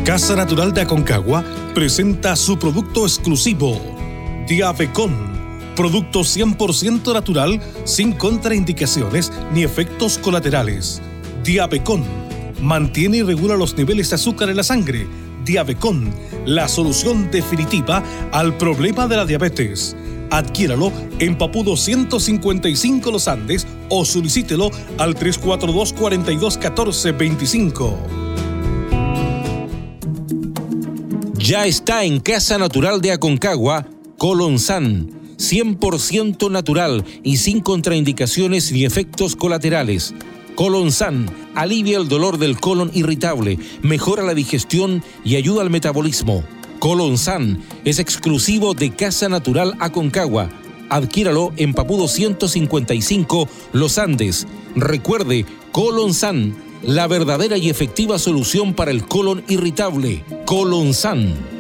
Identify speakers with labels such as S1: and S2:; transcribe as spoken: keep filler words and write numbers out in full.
S1: Casa Natural de Aconcagua presenta su producto exclusivo, Diabecon, producto cien por ciento natural, sin contraindicaciones ni efectos colaterales. Diabecon mantiene y regula los niveles de azúcar en la sangre. Diabecon, la solución definitiva al problema de la diabetes. Adquiéralo en Papudo ciento cincuenta y cinco Los Andes o solicítelo al tres cuatro dos, cuatro dos uno cuatro dos cinco.
S2: Ya está en Casa Natural de Aconcagua, Colonsan, cien por ciento natural y sin contraindicaciones ni efectos colaterales. Colonsan alivia el dolor del colon irritable, mejora la digestión y ayuda al metabolismo. Colonsan es exclusivo de Casa Natural Aconcagua. Adquiéralo en Papudo ciento cincuenta y cinco Los Andes. Recuerde, Colonsan, la verdadera y efectiva solución para el colon irritable. Colonsan.